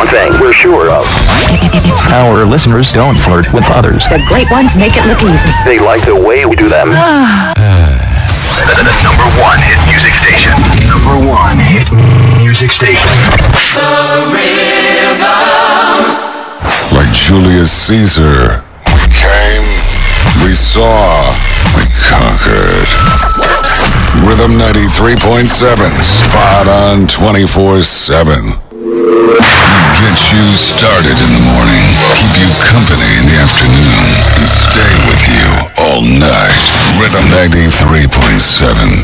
one thing we're sure of. Our listeners don't flirt with others. The great ones make it look easy. They like the way we do them. The number one hit music station. Number one hit music station. The Rhythm. Like Julius Caesar, we came, we saw, we conquered. Rhythm 93.7, spot on 24/7. Get you started in the morning, keep you company in the afternoon, and stay with you all night. Rhythm 93.7.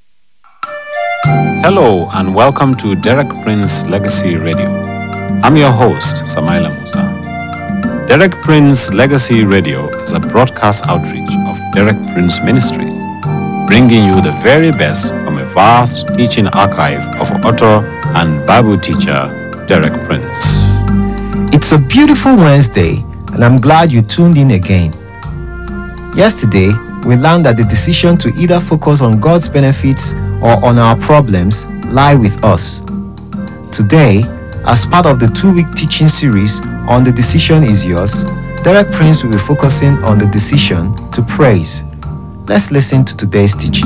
Hello and welcome to Derek Prince Legacy Radio. I'm your host, Samaila Musa. Derek Prince Legacy Radio is a broadcast outreach of Derek Prince Ministries, bringing you the very best from a vast teaching archive of author and Bible teacher Derek Prince. It's a beautiful Wednesday, and I'm glad you tuned in again. Yesterday, we learned that the decision to either focus on God's benefits or on our problems lie with us. Today, as part of the 2-week teaching series on The Decision Is Yours, Derek Prince will be focusing on the decision to praise. Let's listen to today's teaching.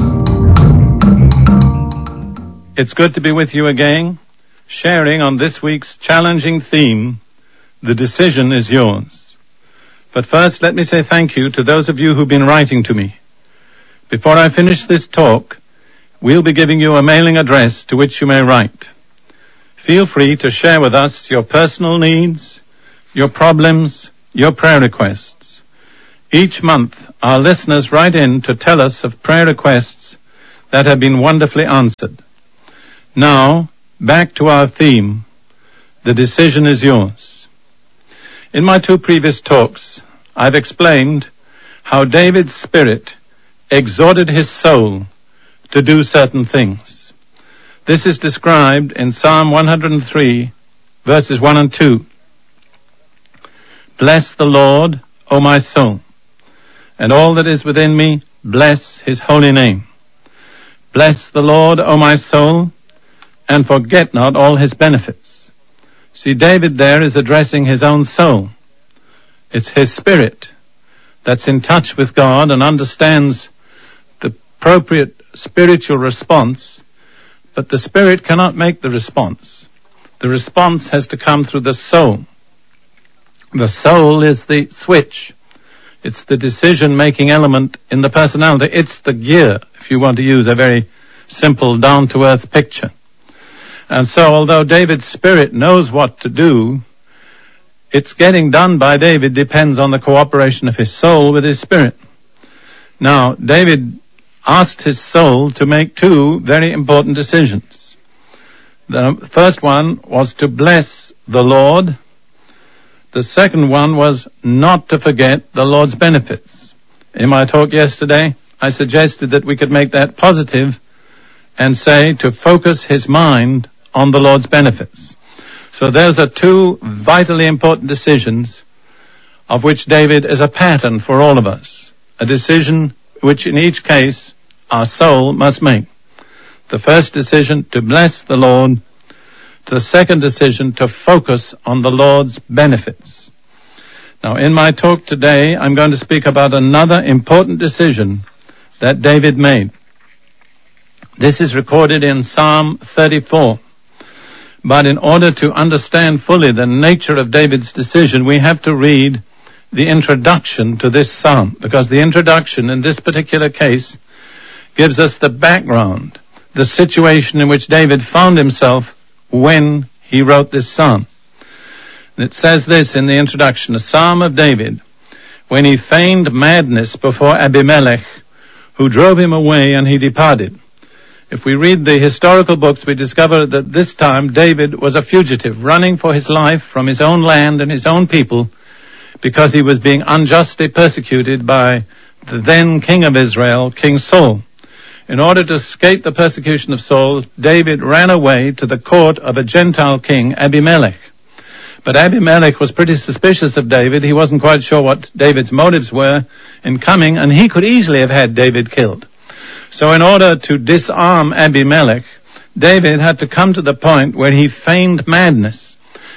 It's good to be with you again, sharing on this week's challenging theme, The Decision Is Yours. But first, let me say thank you to those of you who've been writing to me. Before I finish this talk, we'll be giving you a mailing address to which you may write. Feel free to share with us your personal needs, your problems, your prayer requests. Each month, our listeners write in to tell us of prayer requests that have been wonderfully answered. Now, back to our theme, The Decision Is Yours. In my 2 previous talks, I've explained how David's spirit exhorted his soul to do certain things. This is described in Psalm 103, verses 1 and 2. Bless the Lord, O my soul, and all that is within me, bless his holy name. Bless the Lord, O my soul, and forget not all his benefits. See, David there is addressing his own soul. It's his spirit that's in touch with God and understands the appropriate spiritual response, but the spirit cannot make the response. The response has to come through the soul. The soul is the switch. It's the decision-making element in the personality. It's the gear, if you want to use a very simple, down-to-earth picture. And so, although David's spirit knows what to do, its getting done by David depends on the cooperation of his soul with his spirit. Now, David asked his soul to make 2 very important decisions. The first one was to bless the Lord. The second one was not to forget the Lord's benefits. In my talk yesterday, I suggested that we could make that positive and say to focus his mind on the Lord's benefits. So those are 2 vitally important decisions of which David is a pattern for all of us. A decision which in each case our soul must make. The first decision to bless the Lord. The second decision to focus on the Lord's benefits. Now in my talk today, I'm going to speak about another important decision that David made. This is recorded in Psalm 34. But in order to understand fully the nature of David's decision, we have to read the introduction to this psalm, because the introduction in this particular case gives us the background, the situation in which David found himself when he wrote this psalm. It says this in the introduction, a psalm of David, when he feigned madness before Abimelech, who drove him away and he departed. If we read the historical books, we discover that this time David was a fugitive, running for his life from his own land and his own people, because he was being unjustly persecuted by the then king of Israel, King Saul. In order to escape the persecution of Saul, David ran away to the court of a Gentile king, Abimelech. But Abimelech was pretty suspicious of David. He wasn't quite sure what David's motives were in coming, and he could easily have had David killed. So in order to disarm Abimelech, David had to come to the point where he feigned madness.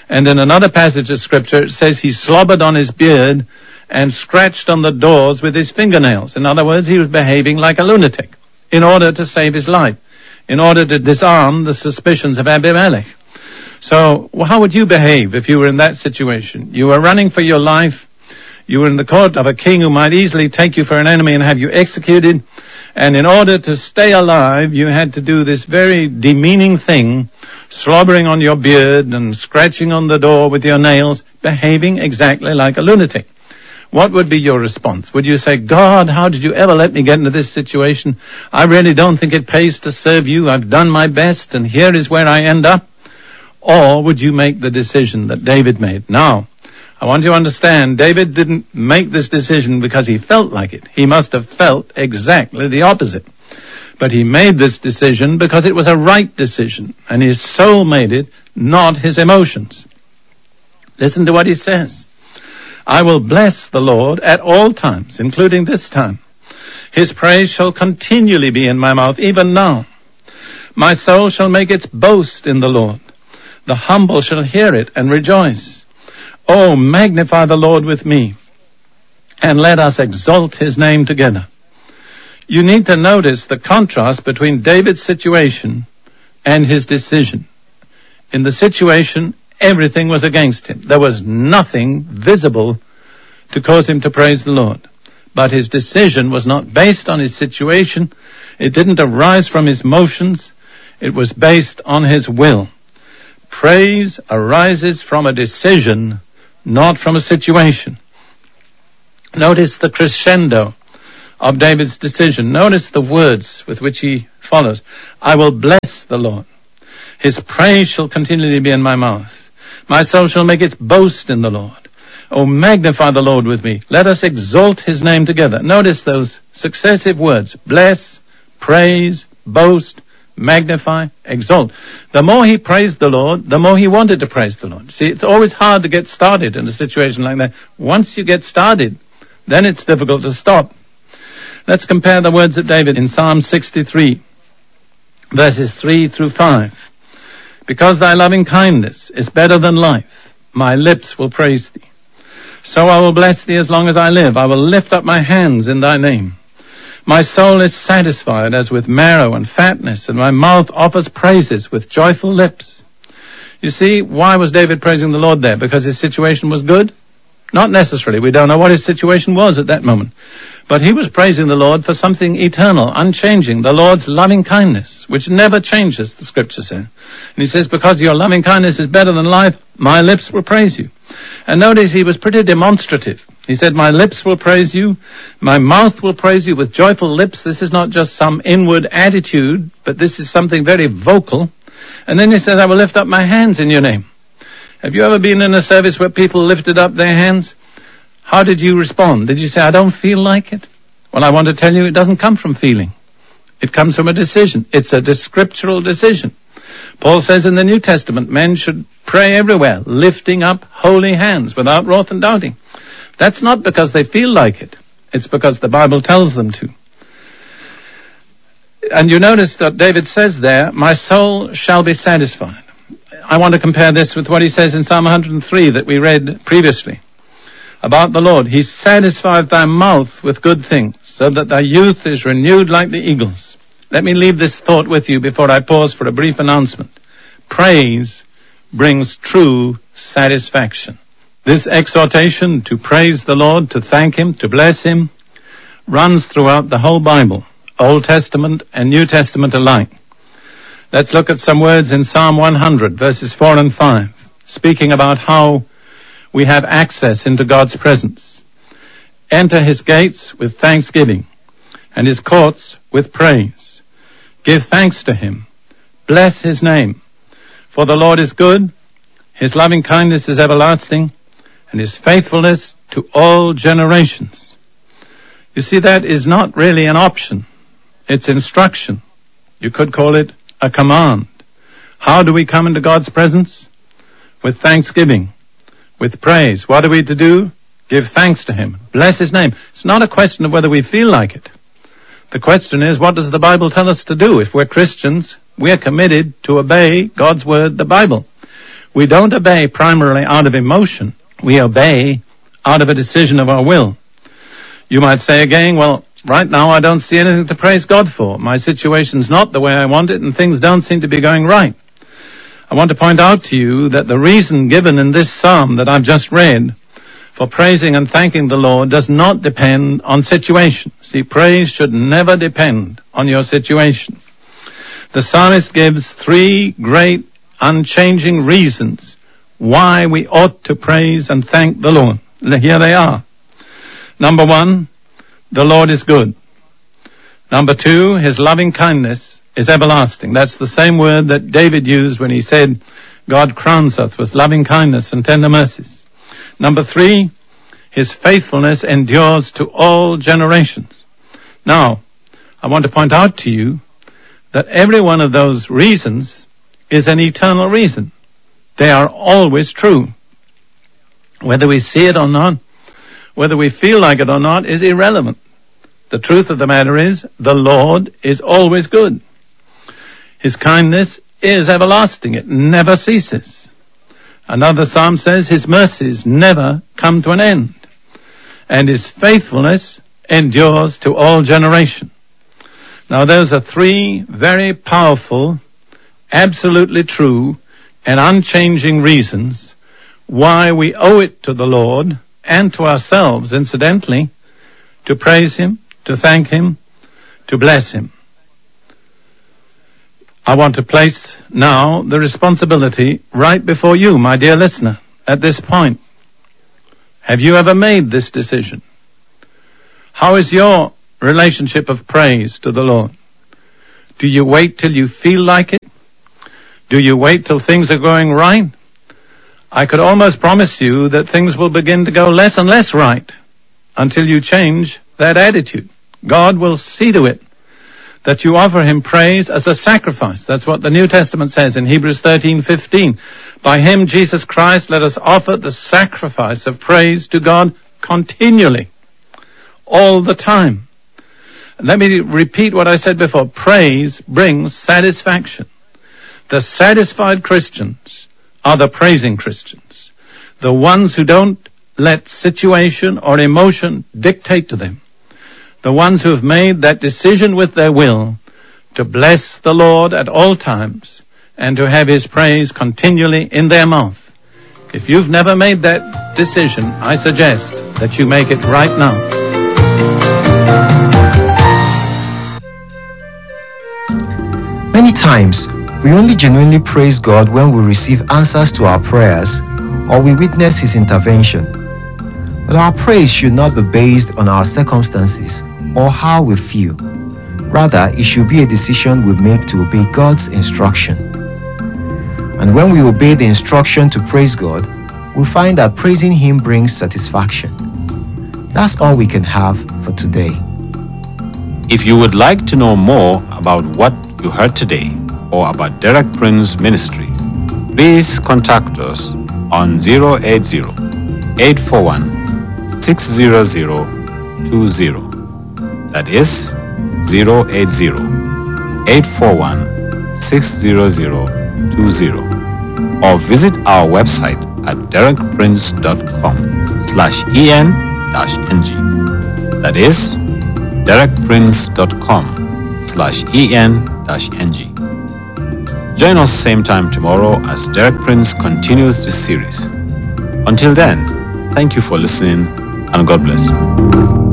And in another passage of scripture, it says he slobbered on his beard and scratched on the doors with his fingernails. In other words, he was behaving like a lunatic in order to save his life, in order to disarm the suspicions of Abimelech. So how would you behave if you were in that situation? You were running for your life. You were in the court of a king who might easily take you for an enemy and have you executed. And in order to stay alive, you had to do this very demeaning thing, slobbering on your beard and scratching on the door with your nails, behaving exactly like a lunatic. What would be your response? Would you say, God, how did you ever let me get into this situation? I really don't think it pays to serve you. I've done my best, and here is where I end up. Or would you make the decision that David made? Now, I want you to understand, David didn't make this decision because he felt like it. He must have felt exactly the opposite. But he made this decision because it was a right decision, and his soul made it, not his emotions. Listen to what he says. I will bless the Lord at all times, including this time. His praise shall continually be in my mouth, even now. My soul shall make its boast in the Lord. The humble shall hear it and rejoice. Oh, magnify the Lord with me, and let us exalt his name together. You need to notice the contrast between David's situation and his decision. In the situation, everything was against him. There was nothing visible to cause him to praise the Lord. But his decision was not based on his situation. It didn't arise from his motions. It was based on his will. Praise arises from a decision, not from a situation. Notice the crescendo of David's decision. Notice the words with which he follows. I will bless the Lord. His praise shall continually be in my mouth. My soul shall make its boast in the Lord. Oh, magnify the Lord with me. Let us exalt his name together. Notice those successive words. Bless, praise, boast, magnify, exalt. The more he praised the Lord, the more he wanted to praise the Lord. See, it's always hard to get started in a situation like that. Once you get started, then it's difficult to stop. Let's compare the words of David in Psalm 63, verses 3 through 5. Because thy loving kindness is better than life, my lips will praise thee. So I will bless thee as long as I live. I will lift up my hands in thy name. My soul is satisfied as with marrow and fatness, and my mouth offers praises with joyful lips. You see, why was David praising the Lord there? Because his situation was good? Not necessarily. We don't know what his situation was at that moment. But he was praising the Lord for something eternal, unchanging, the Lord's loving kindness, which never changes, the scripture says. And he says, because your loving kindness is better than life, my lips will praise you. And notice he was pretty demonstrative. He said, my lips will praise you, my mouth will praise you with joyful lips. This is not just some inward attitude, but this is something very vocal. And then he says, I will lift up my hands in your name. Have you ever been in a service where people lifted up their hands? How did you respond? Did you say, I don't feel like it? Well, I want to tell you, it doesn't come from feeling. It comes from a decision. It's a scriptural decision. Paul says in the New Testament, men should pray everywhere, lifting up holy hands without wrath and doubting. That's not because they feel like it. It's because the Bible tells them to. And you notice that David says there, my soul shall be satisfied. I want to compare this with what he says in Psalm 103 that we read previously about the Lord. He satisfied thy mouth with good things, so that thy youth is renewed like the eagles. Let me leave this thought with you before I pause for a brief announcement. Praise brings true satisfaction. This exhortation to praise the Lord, to thank him, to bless him, runs throughout the whole Bible, Old Testament and New Testament alike. Let's look at some words in Psalm 100, verses 4 and 5, speaking about how we have access into God's presence. Enter his gates with thanksgiving, and his courts with praise. Give thanks to him. Bless his name. For the Lord is good, his loving kindness is everlasting, and his faithfulness to all generations. You see, that is not really an option. It's instruction. You could call it a command. How do we come into God's presence? With thanksgiving, with praise. What are we to do? Give thanks to him. Bless his name. It's not a question of whether we feel like it. The question is, what does the Bible tell us to do? If we're Christians, we're committed to obey God's word, the Bible. We don't obey primarily out of emotion. We obey out of a decision of our will. You might say again, well, right now I don't see anything to praise God for. My situation's not the way I want it and things don't seem to be going right. I want to point out to you that the reason given in this psalm that I've just read for praising and thanking the Lord does not depend on situation. See, praise should never depend on your situation. The psalmist gives 3 great unchanging reasons why we ought to praise and thank the Lord. Here they are. Number 1, the Lord is good. Number 2, his loving kindness is everlasting. That's the same word that David used when he said, God crowns us with loving kindness and tender mercies. Number 3, his faithfulness endures to all generations. Now, I want to point out to you that every one of those reasons is an eternal reason. They are always true. Whether we see it or not, whether we feel like it or not, is irrelevant. The truth of the matter is, the Lord is always good. His kindness is everlasting. It never ceases. Another psalm says, his mercies never come to an end. And his faithfulness endures to all generation. Now those are 3 very powerful, absolutely true, and unchanging reasons why we owe it to the Lord and to ourselves, incidentally, to praise him, to thank him, to bless him. I want to place now the responsibility right before you, my dear listener, at this point. Have you ever made this decision? How is your relationship of praise to the Lord? Do you wait till you feel like it? Do you wait till things are going right? I could almost promise you that things will begin to go less and less right until you change that attitude. God will see to it that you offer him praise as a sacrifice. That's what the New Testament says in Hebrews 13:15. By him, Jesus Christ, let us offer the sacrifice of praise to God continually, all the time. Let me repeat what I said before. Praise brings satisfaction. The satisfied Christians are the praising Christians, the ones who don't let situation or emotion dictate to them, the ones who have made that decision with their will to bless the Lord at all times and to have his praise continually in their mouth. If you've never made that decision, I suggest that you make it right now. Many times, we only genuinely praise God when we receive answers to our prayers or we witness his intervention. But our praise should not be based on our circumstances or how we feel. Rather, it should be a decision we make to obey God's instruction. And when we obey the instruction to praise God, we find that praising him brings satisfaction. That's all we can have for today. If you would like to know more about what you heard today or about Derek Prince Ministries, please contact us on 080-841-60020. That is 080-841-60020. Or visit our website at derekprince.com/en-ng. That is derekprince.com/en-ng. Join us same time tomorrow as Derek Prince continues this series. Until then, thank you for listening and God bless you.